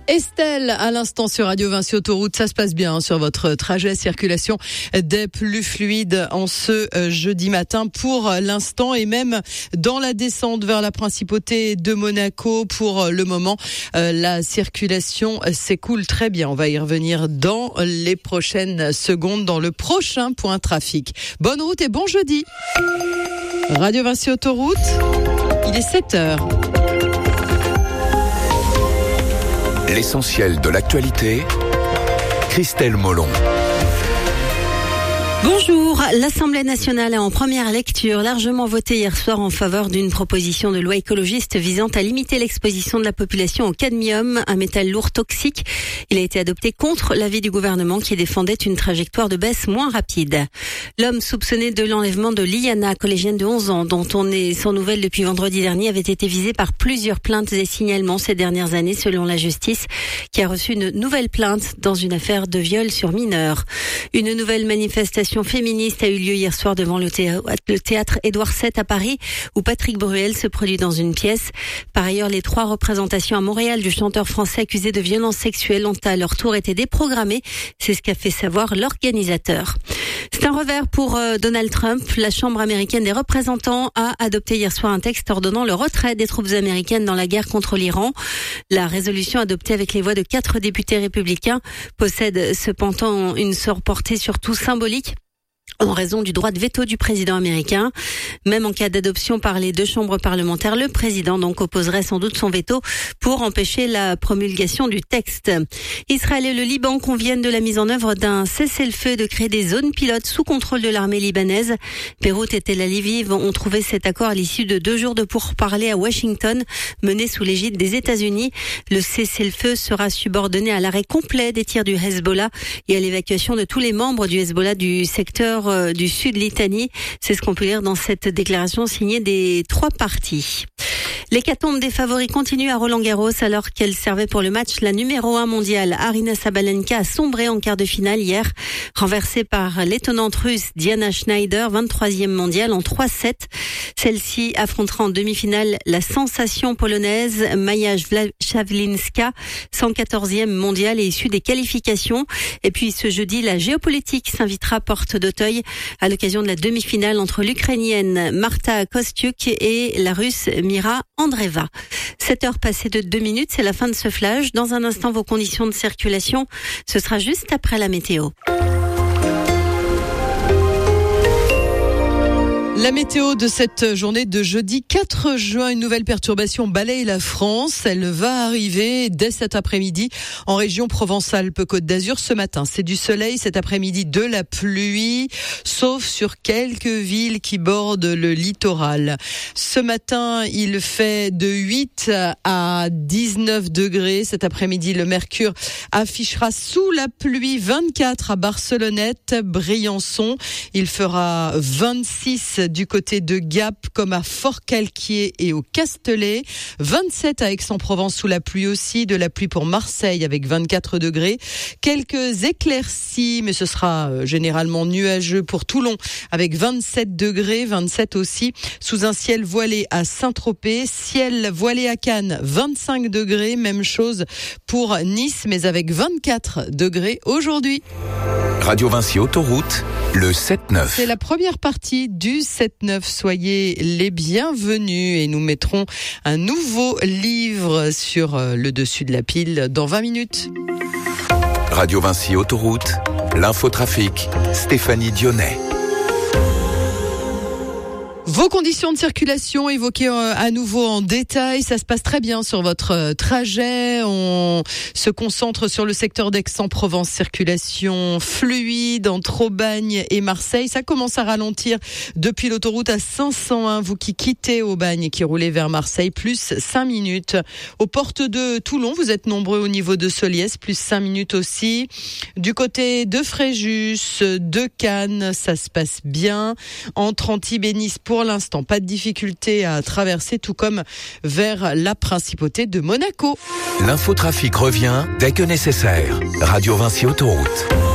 Estelle, à l'instant sur Radio Vinci Autoroute, ça se passe bien sur votre trajet, circulation des plus fluides en ce jeudi matin pour l'instant, et même dans la descente vers la principauté de Monaco pour le moment, la circulation s'écoule très bien. On va y revenir dans les prochaines secondes dans le prochain point trafic. Bonne route et bon jeudi. Radio Vinci Autoroute, il est 7h. L'essentiel de l'actualité, Christelle Molon. Bonjour, l'Assemblée nationale a en première lecture largement voté hier soir en faveur d'une proposition de loi écologiste visant à limiter l'exposition de la population au cadmium, un métal lourd toxique. Il a été adopté contre l'avis du gouvernement qui défendait une trajectoire de baisse moins rapide. L'homme soupçonné de l'enlèvement de Liana, collégienne de 11 ans, dont on est sans nouvelles depuis vendredi dernier, avait été visé par plusieurs plaintes et signalements ces dernières années selon la justice, qui a reçu une nouvelle plainte dans une affaire de viol sur mineur. Une nouvelle manifestation féministe a eu lieu hier soir devant le théâtre Édouard VII à Paris, où Patrick Bruel se produit dans une pièce. Par ailleurs, les 3 représentations à Montréal du chanteur français accusé de violences sexuelles ont à leur tour été déprogrammées. C'est ce qu'a fait savoir l'organisateur. C'est un revers pour Donald Trump. La Chambre américaine des représentants a adopté hier soir un texte ordonnant le retrait des troupes américaines dans la guerre contre l'Iran. La résolution adoptée avec les voix de 4 députés républicains possède cependant une portée surtout symbolique, en raison du droit de veto du président américain. Même en cas d'adoption par les 2 chambres parlementaires, le président donc opposerait sans doute son veto pour empêcher la promulgation du texte. Israël et le Liban conviennent de la mise en œuvre d'un cessez-le-feu de créer des zones pilotes sous contrôle de l'armée libanaise. Beyrouth et Tel Aviv ont trouvé cet accord à l'issue de 2 jours de pourparlers à Washington, menés sous l'égide des États-Unis. Le cessez-le-feu sera subordonné à l'arrêt complet des tirs du Hezbollah et à l'évacuation de tous les membres du Hezbollah du secteur du sud Litanie. C'est ce qu'on peut lire dans cette déclaration signée des 3 parties. L'hécatombe des favoris continue à Roland-Garros alors qu'elle servait pour le match. La numéro 1 mondiale, Aryna Sabalenka, a sombré en quart de finale hier, renversée par l'étonnante russe Diana Schneider, 23e mondiale en 3-7. Celle-ci affrontera en demi-finale la sensation polonaise Maja Szawlinska, 114e mondiale et issue des qualifications. Et puis ce jeudi, la géopolitique s'invitera porte d'Auteuil à l'occasion de la demi-finale entre l'Ukrainienne Marta Kostyuk et la Russe Mira Andreeva. 7h passées de 2 minutes, c'est la fin de ce flash. Dans un instant, vos conditions de circulation, ce sera juste après la météo. La météo de cette journée de jeudi 4 juin, une nouvelle perturbation balaye la France. Elle va arriver dès cet après-midi en région Provence-Alpes-Côte d'Azur. Ce matin, c'est du soleil, cet après-midi de la pluie, sauf sur quelques villes qui bordent le littoral. Ce matin, il fait de 8 à 19 degrés. Cet après-midi, le mercure affichera sous la pluie 24 à Barcelonnette, Briançon. Il fera 26 du côté de Gap comme à Fort-Calquier et au Castellet. 27 à Aix-en-Provence sous la pluie aussi. De la pluie pour Marseille avec 24 degrés. Quelques éclaircies, mais ce sera généralement nuageux pour Toulon avec 27 degrés. 27 aussi sous un ciel voilé à Saint-Tropez. Ciel voilé à Cannes, 25 degrés. Même chose pour Nice, mais avec 24 degrés aujourd'hui. Radio Vinci Autoroute, le 7-9. C'est la première partie du 7-9. Soyez les bienvenus et nous mettrons un nouveau livre sur le dessus de la pile dans 20 minutes. Radio Vinci Autoroute, l'infotrafic, Stéphanie Dionnet. Vos conditions de circulation évoquées à nouveau en détail, ça se passe très bien sur votre trajet. On se concentre sur le secteur d'Aix-en-Provence, circulation fluide entre Aubagne et Marseille. Ça commence à ralentir depuis l'autoroute à 501. Vous qui quittez Aubagne et qui roulez vers Marseille, plus 5 minutes. Aux portes de Toulon, vous êtes nombreux au niveau de Soliès, plus 5 minutes aussi. Du côté de Fréjus, de Cannes, ça se passe bien. Entre Antibes et Nice, pour l'instant, pas de difficulté à traverser, tout comme vers la principauté de Monaco. L'infotrafic revient dès que nécessaire. Radio Vinci Autoroute.